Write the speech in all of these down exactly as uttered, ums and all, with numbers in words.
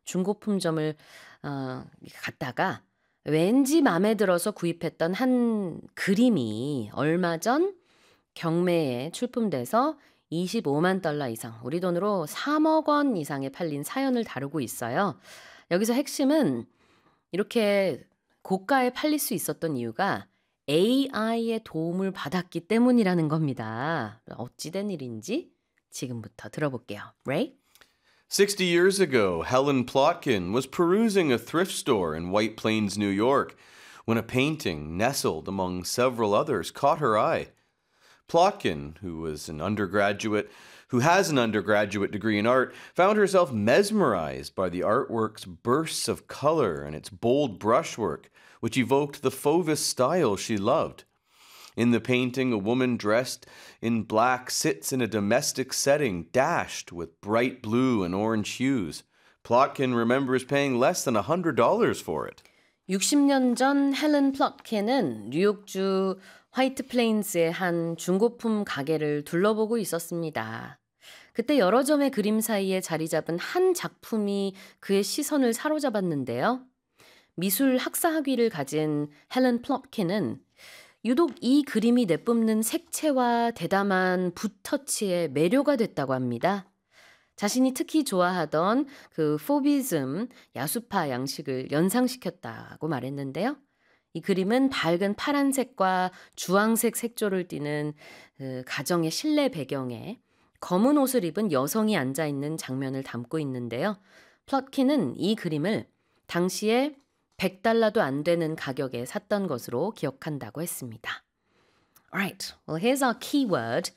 중고품점을 어, 갔다가 왠지 마음에 들어서 구입했던 한 그림이 얼마 전 경매에 출품돼서 이십오만 달러 이상, 우리 돈으로 삼억 원 이상에 팔린 사연을 다루고 있어요. 여기서 핵심은 이렇게 고가에 팔릴 수 있었던 이유가 에이아이의 도움을 받았기 때문이라는 겁니다. 어찌된 일인지 지금부터 들어볼게요. Ray? Sixty years ago, Helen Plotkin was perusing a thrift store in White Plains, New York, when a painting nestled among several others caught her eye. Plotkin, who was an undergraduate, who has an undergraduate degree in art, found herself mesmerized by the artwork's bursts of color and its bold brushwork, which evoked the Fauvist style she loved. In the painting, a woman dressed in black sits in a domestic setting dashed with bright blue and orange hues. Plotkin remembers paying less than one hundred dollars for it. 육십 년 전 헬렌 플롯킨은 뉴욕주 화이트 플레인스의 한 중고품 가게를 둘러보고 있었습니다. 그때 여러 점의 그림 사이에 자리 잡은 한 작품이 그의 시선을 사로잡았는데요. 미술 학사 학위를 가진 헬렌 플롯킨은 유독 이 그림이 내뿜는 색채와 대담한 붓터치에 매료가 됐다고 합니다. 자신이 특히 좋아하던 그 포비즘, 야수파 양식을 연상시켰다고 말했는데요. 이 그림은 밝은 파란색과 주황색 색조를 띠는 그 가정의 실내 배경에 검은 옷을 입은 여성이 앉아있는 장면을 담고 있는데요. 플롯킨은 이 그림을 당시에 백 달러도 안 되는 가격에 샀던 것으로 기억한다고 했습니다. Alright, well here's our keyword.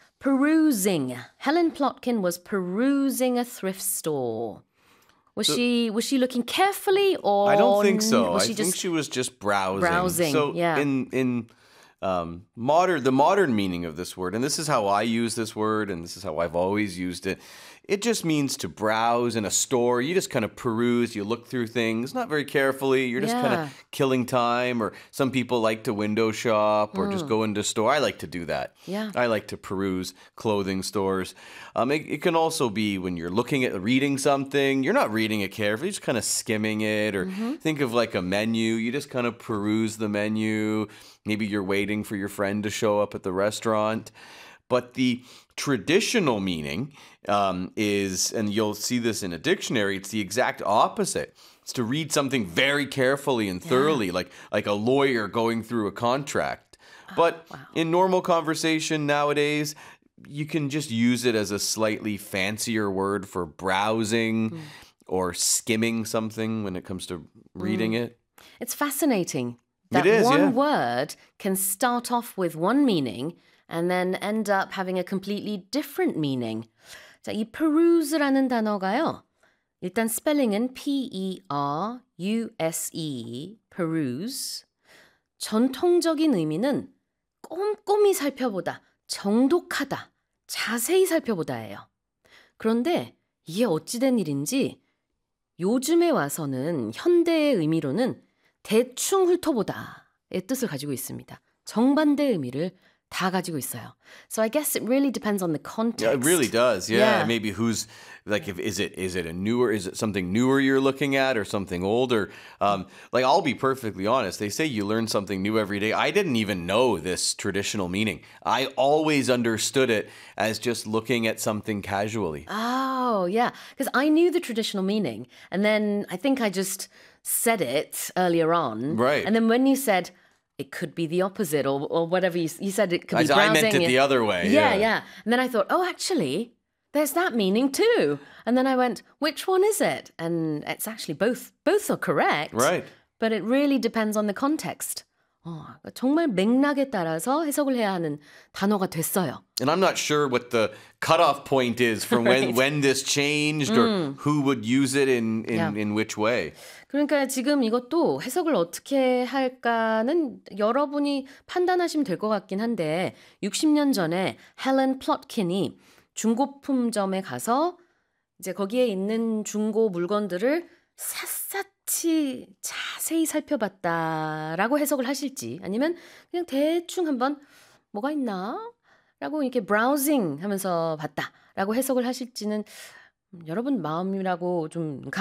Perusing. Helen Plotkin was perusing a thrift store. Was So- she was she looking carefully or I don't think so. Was I she think just she was just browsing. browsing, So yeah. in in um, modern the modern meaning of this word, and this is how I use this word, and this is how I've always used it. It just means to browse in a store. You just kind of peruse, you look through things, not very carefully. You're just kind Yeah. of killing time, or some people like to window shop or just go into store. I like to do that. Yeah. I like to peruse clothing stores. Um, it, it can also be when you're looking at reading something, you're not reading it carefully, you're just kind of skimming it, or think of like a menu. You just kind of peruse the menu. Maybe you're waiting for your friend to show up at the restaurant. But the traditional meaning um, is, and you'll see this in a dictionary, it's the exact opposite. It's to read something very carefully and thoroughly, like, like a lawyer going through a contract. But in normal conversation nowadays, you can just use it as a slightly fancier word for browsing or skimming something when it comes to reading it. It's fascinating that is, one yeah. word can start off with one meaning and then end up having a completely different meaning. 자, 이 peruse라는 단어가요. 일단 스펠링은 P-E-R-U-S-E, peruse. 전통적인 의미는 꼼꼼히 살펴보다, 정독하다, 자세히 살펴보다예요. 그런데 이게 어찌된 일인지 요즘에 와서는 현대의 의미로는 대충 훑어보다의 뜻을 가지고 있습니다. 정반대 의미를 다 가지고 있어요. So I guess it really depends on the context. Yeah, it really does. Yeah. Yeah. Maybe who's like, if is it is it a newer, is it something newer you're looking at, or something older? Um, like I'll be perfectly honest. They say you learn something new every day. I didn't even know this traditional meaning. I always understood it as just looking at something casually. Oh, yeah. Because I knew the traditional meaning. And then I think I just said it earlier on. Right. And then when you said, it could be the opposite or, or whatever you, you said, it could be I, browsing. I meant it the other way. Yeah, Yeah. yeah. And then I thought, oh, actually, there's that meaning too. And then I went, which one is it? And it's actually both. Both are correct. Right. But it really depends on the context. 어, 정말 맥락에 따라서 해석을 해야 하는 단어가 됐어요. And I'm not sure what the cutoff point is from when, Right. when this changed or who would use it in, in, Yeah. in which way. 그러니까 지금 이것도 해석을 어떻게 할까는 여러분이 판단하시면 될 것 같긴 한데 육십 년 전에 헬렌 플롯킨이 중고품점에 가서 이제 거기에 있는 중고 물건들을 샅샅이 자세히 살펴봤다라고 해석을 하실지 아니면 그냥 대충 한번 뭐가 있나? 라고 이렇게 브라우징 하면서 봤다라고 해석을 하실지는 여러분 마음이라고 좀